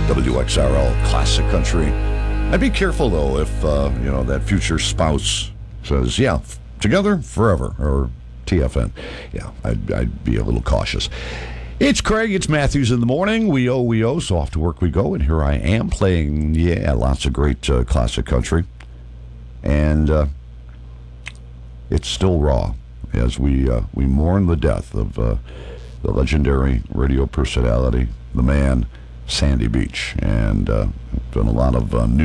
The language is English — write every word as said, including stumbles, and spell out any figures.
W X R L Classic Country. I'd be careful, though, if, uh, you know, that future spouse says, yeah, f- together forever, or T F N. Yeah, I'd, I'd be a little cautious. It's Craig, it's Matthews in the morning. We owe, we owe, so off to work we go. And here I am playing, yeah, lots of great uh, classic country. And uh, it's still raw as we uh, we mourn the death of uh, the legendary radio personality, the man, Sandy Beach. And uh, been a lot of uh, news.